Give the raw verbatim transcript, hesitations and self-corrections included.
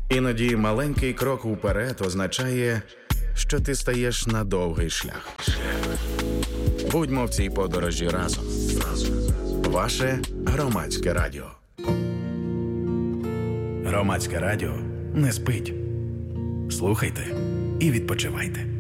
Іноді маленький крок уперед означає, що ти стаєш на довгий шлях. Будьмо в цій подорожі разом. Ваше Громадське радіо. Громадське радіо не спить. Слухайте і відпочивайте.